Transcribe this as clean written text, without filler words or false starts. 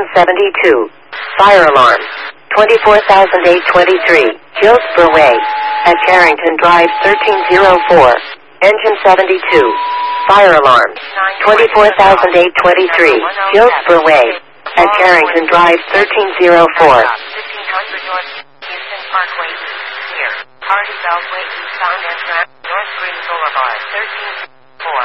72. Fire alarm. 24,823. Hillsborough Way. At Carrington Drive 1304. Engine 72. Fire alarm. 24,823. Hillsborough Way. At Carrington Drive 1304. 1500 North Houston Parkway East, near Hardy Beltway East on and North Green Boulevard 13.